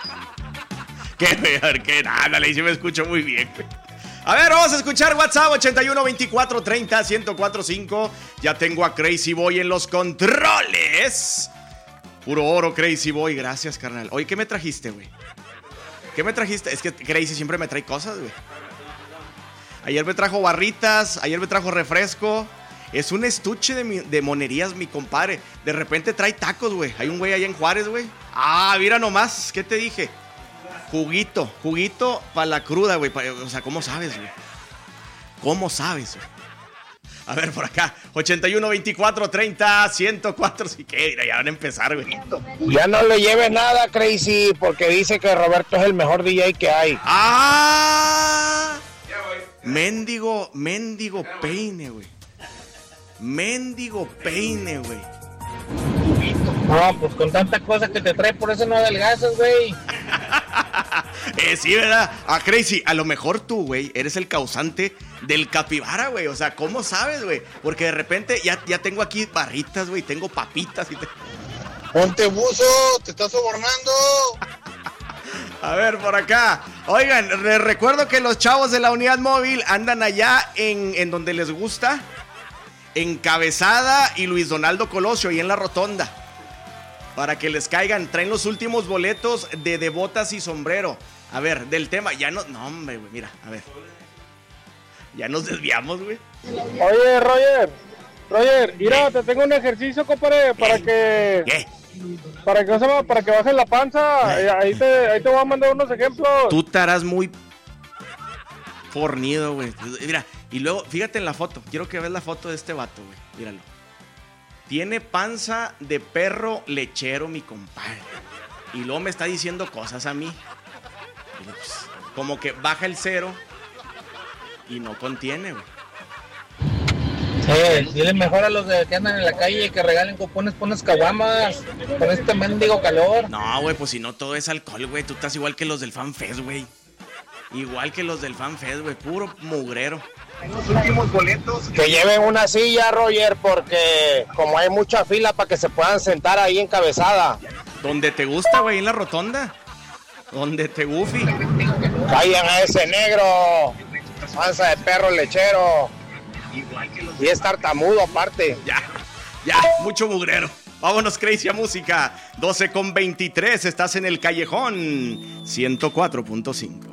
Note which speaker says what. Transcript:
Speaker 1: ¿Qué, güey? A ver, ¿qué? Ándale, sí me escucho muy bien, güey. A ver, vamos a escuchar WhatsApp 81 24 30 1045. Ya tengo a Crazy Boy en los controles. Puro oro, Crazy Boy. Gracias, carnal. Oye, ¿qué me trajiste, güey? ¿Qué me trajiste? Es que Crazy siempre me trae cosas, güey. Ayer me trajo barritas, ayer me trajo refresco. Es un estuche de monerías, mi compadre. De repente trae tacos, güey. Hay un güey allá en Juárez, güey. Ah, mira nomás, ¿qué te dije? Juguito para la cruda, güey. O sea, ¿cómo sabes, güey? ¿Cómo sabes, güey? A ver, por acá, 81 24 30 104. Sí, que mira, ya van a empezar, güey.
Speaker 2: Ya no le lleves nada, Crazy, porque dice que Roberto es el mejor DJ que hay.
Speaker 1: ¡Ah! Mendigo peine, güey. Mendigo peine, güey.
Speaker 2: No, pues con tanta cosa que te trae, por eso no adelgazas, güey.
Speaker 1: Sí, ¿verdad? Crazy, a lo mejor tú, güey, eres el causante del capibara, güey. O sea, ¿cómo sabes, güey? Porque de repente ya tengo aquí barritas, güey, tengo papitas y
Speaker 3: Ponte buzo, te estás sobornando.
Speaker 1: A ver, por acá. Oigan, les recuerdo que los chavos de la unidad móvil andan allá en donde les gusta, en Cabezada y Luis Donaldo Colosio, y en la Rotonda. Para que les caigan, traen los últimos boletos de botas y sombrero. A ver, del tema, ya no... No, hombre, güey, mira, a ver. Ya nos desviamos, güey.
Speaker 4: Oye, Roger, mira, te tengo un ejercicio, compadre, para que...
Speaker 1: ¿Qué?
Speaker 4: Para que bajes la panza. Ahí te voy a mandar unos ejemplos.
Speaker 1: Tú estarás muy fornido, güey. Mira, y luego, fíjate en la foto. Quiero que veas la foto de este vato, güey. Míralo. Tiene panza de perro lechero, mi compadre. Y luego me está diciendo cosas a mí. Y pues, como que baja el cero y no contiene, güey.
Speaker 2: Dile mejor a los que andan en la calle que regalen cupones, pones caguamas con este mendigo calor.
Speaker 1: No, güey, pues si no todo es alcohol, güey. Tú estás igual que los del Fan Fest, güey. Igual que los del Fan Fest, güey. Puro mugrero.
Speaker 3: Los últimos boletos.
Speaker 2: Que lleven una silla, Roger, porque como hay mucha fila para que se puedan sentar ahí en Cabezada.
Speaker 1: Donde te gusta, güey, en la Rotonda. Donde te gufi.
Speaker 2: Vayan a ese negro. Panza de perro lechero. Y es tartamudo aparte.
Speaker 1: Ya, mucho mugrero. Vámonos, Crazy, a música. 12:23, estás en el Callejón 104.5.